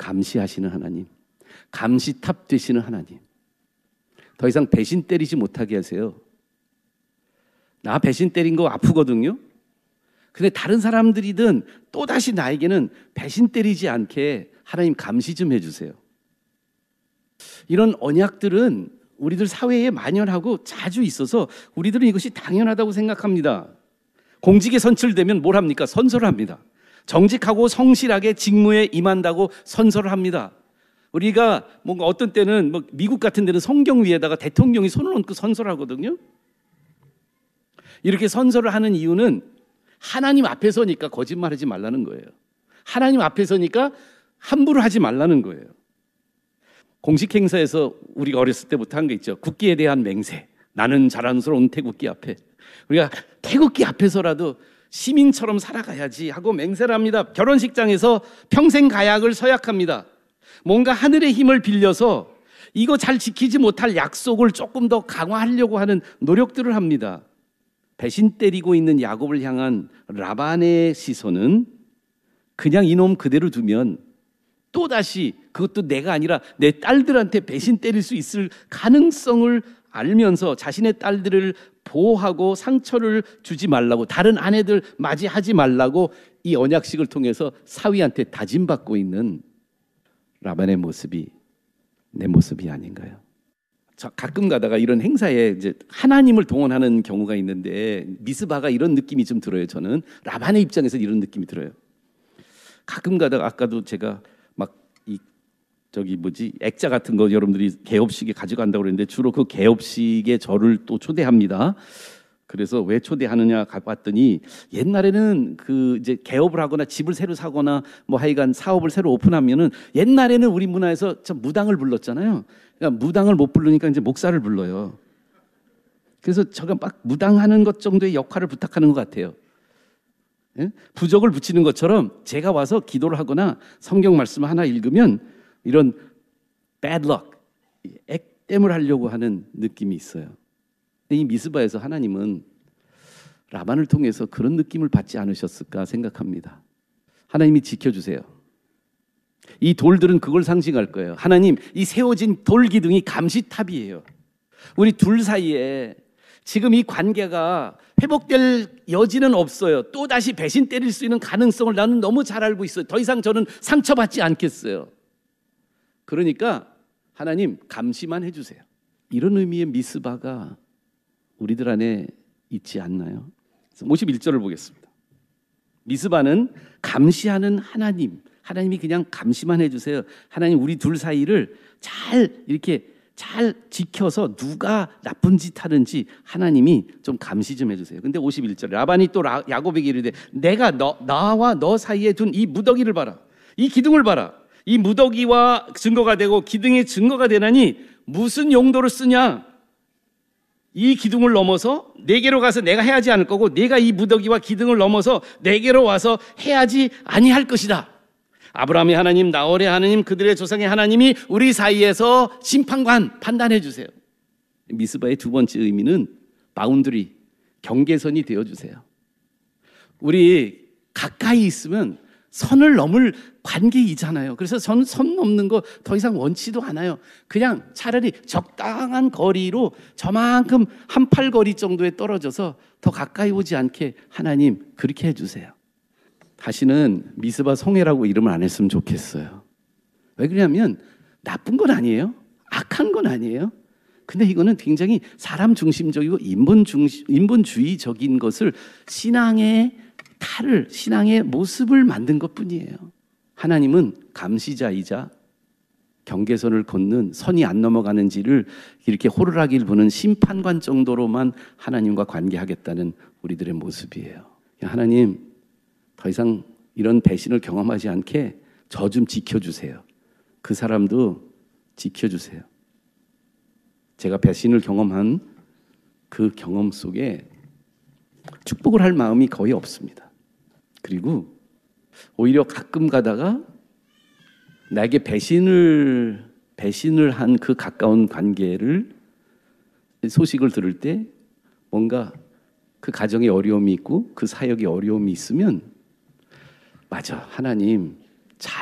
감시하시는 하나님, 감시탑 되시는 하나님, 더 이상 배신 때리지 못하게 하세요. 나 배신 때린 거 아프거든요. 근데 다른 사람들이든 또다시 나에게는 배신 때리지 않게 하나님 감시 좀 해주세요. 이런 언약들은 우리들 사회에 만연하고 자주 있어서 우리들은 이것이 당연하다고 생각합니다. 공직에 선출되면 뭘 합니까? 선서를 합니다. 정직하고 성실하게 직무에 임한다고 선서를 합니다. 우리가 뭔가 어떤 때는 미국 같은 데는 성경 위에다가 대통령이 손을 얹고 선서를 하거든요. 이렇게 선서를 하는 이유는 하나님 앞에 서니까 거짓말하지 말라는 거예요. 하나님 앞에 서니까 함부로 하지 말라는 거예요. 공식 행사에서 우리가 어렸을 때부터 한 게 있죠. 국기에 대한 맹세. 나는 자랑스러운 태국기 앞에. 우리가 태국기 앞에서라도 시민처럼 살아가야지 하고 맹세를 합니다. 결혼식장에서 평생 가약을 서약합니다. 뭔가 하늘의 힘을 빌려서 이거 잘 지키지 못할 약속을 조금 더 강화하려고 하는 노력들을 합니다. 배신 때리고 있는 야곱을 향한 라반의 시선은 그냥 이놈 그대로 두면 또다시 그것도 내가 아니라 내 딸들한테 배신 때릴 수 있을 가능성을 알면서 자신의 딸들을 보호하고 상처를 주지 말라고, 다른 아내들 맞이하지 말라고 이 언약식을 통해서 사위한테 다짐받고 있는 라반의 모습이 내 모습이 아닌가요? 저 가끔 가다가 이런 행사에 이제 하나님을 동원하는 경우가 있는데 미스바가 이런 느낌이 좀 들어요. 저는 라반의 입장에서 이런 느낌이 들어요. 가끔 가다가 아까도 제가 막 액자 같은 거 여러분들이 개업식에 가져간다고 그랬는데 주로 그 개업식에 저를 또 초대합니다. 그래서 왜 초대하느냐 봤더니 옛날에는 그 이제 개업을 하거나 집을 새로 사거나 뭐 하여간 사업을 새로 오픈하면은 옛날에는 우리 문화에서 참 무당을 불렀잖아요. 그러니까 무당을 못 부르니까 이제 목사를 불러요. 그래서 제가 막 무당하는 것 정도의 역할을 부탁하는 것 같아요. 예? 부적을 붙이는 것처럼 제가 와서 기도를 하거나 성경 말씀 하나 읽으면 이런 bad luck, 액땜을 하려고 하는 느낌이 있어요. 이 미스바에서 하나님은 라반을 통해서 그런 느낌을 받지 않으셨을까 생각합니다. 하나님이 지켜주세요. 이 돌들은 그걸 상징할 거예요. 하나님, 이 세워진 돌 기둥이 감시탑이에요. 우리 둘 사이에 지금 이 관계가 회복될 여지는 없어요. 또다시 배신 때릴 수 있는 가능성을 나는 너무 잘 알고 있어요. 더 이상 저는 상처받지 않겠어요. 그러니까 하나님 감시만 해주세요. 이런 의미의 미스바가 우리들 안에 있지 않나요? 51절을 보겠습니다. 미스바는 감시하는 하나님이 그냥 감시만 해주세요. 하나님 우리 둘 사이를 잘 지켜서 누가 나쁜 짓 하는지 하나님이 좀 감시 좀 해주세요. 근데 51절 라반이 또 야곱에게 이르되 내가 나와 너 사이에 둔 이 무더기를 봐라. 이 기둥을 봐라. 이 무더기와 증거가 되고 기둥의 증거가 되나니 무슨 용도로 쓰냐? 이 기둥을 넘어서 내게로 가서 내가 해야지 않을 거고 내가 이 무더기와 기둥을 넘어서 내게로 와서 해야지 아니할 것이다. 아브라함의 하나님, 나홀의 하나님, 그들의 조상의 하나님이 우리 사이에서 심판관 판단해 주세요. 미스바의 두 번째 의미는 바운드리, 경계선이 되어주세요. 우리 가까이 있으면 선을 넘을 관계이잖아요. 그래서 선 넘는 거 더 이상 원치도 않아요. 그냥 차라리 적당한 거리로 저만큼 한 팔 거리 정도에 떨어져서 더 가까이 오지 않게 하나님 그렇게 해주세요. 다시는 미스바 송해라고 이름을 안 했으면 좋겠어요. 왜 그러냐면 나쁜 건 아니에요. 악한 건 아니에요. 근데 이거는 굉장히 사람 중심적이고 인본주의적인 것을 신앙의 모습을 만든 것뿐이에요. 하나님은 감시자이자 경계선을 걷는 선이 안 넘어가는지를 이렇게 호루라기를 보는 심판관 정도로만 하나님과 관계하겠다는 우리들의 모습이에요. 하나님 더 이상 이런 배신을 경험하지 않게 저 좀 지켜주세요. 그 사람도 지켜주세요. 제가 배신을 경험한 그 경험 속에 축복을 할 마음이 거의 없습니다. 그리고 오히려 가끔 가다가 나에게 배신을 한 그 가까운 관계를 소식을 들을 때 뭔가 그 가정에 어려움이 있고 그 사역에 어려움이 있으면 맞아, 하나님